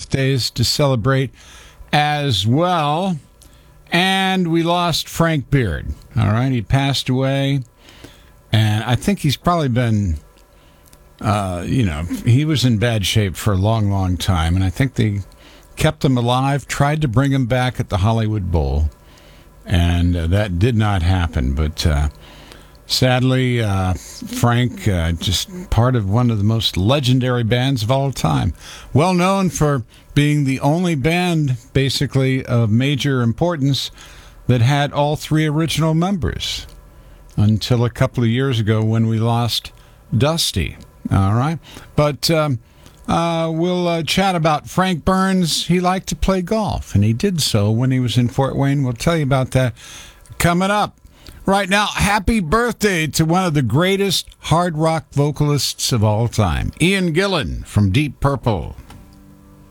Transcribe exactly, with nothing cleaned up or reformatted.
birthdays to celebrate as well. And we lost Frank Beard. All right, he passed away. And I think he's probably been, uh, you know, he was in bad shape for a long, long time. And I think they kept him alive, tried to bring him back at the Hollywood Bowl. And uh, that did not happen. But uh, sadly, uh, Frank, uh, just part of one of the most legendary bands of all time. Well known for being the only band, basically, of major importance that had all three original members. Until a couple of years ago when we lost Dusty. All right. But um, uh, we'll uh, chat about Frank Burns. He liked to play golf, and he did so when he was in Fort Wayne. We'll tell you about that coming up. Right now, happy birthday to one of the greatest hard rock vocalists of all time, Ian Gillan from Deep Purple.